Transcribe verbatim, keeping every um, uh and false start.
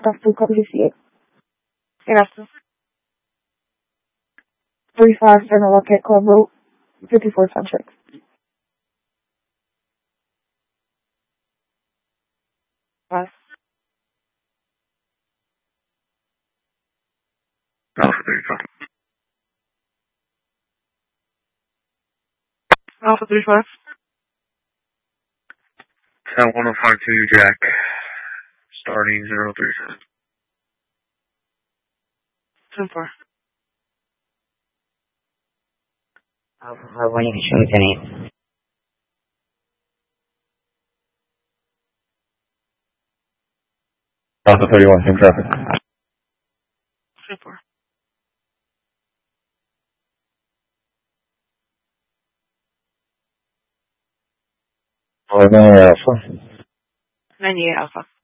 aircraft two, copy sixty-eight. Gracias. three five seven Rocket Club Road, fifty-four sound check. Pass. Alpha thirty-five. Alpha thirty-five. Tower one oh five two Jack. Starting zero three seven. ten four. Alpha five one, you can show me ten eight. Alpha thirty-one, in traffic. ten four. Alpha. ninety-eight Alpha.